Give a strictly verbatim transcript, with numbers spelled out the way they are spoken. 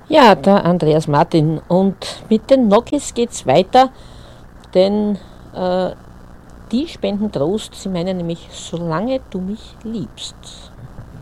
Ja, der Andreas Martin. Und mit den Nokis geht's weiter, denn äh, die spenden Trost. Sie meinen nämlich, solange du mich liebst.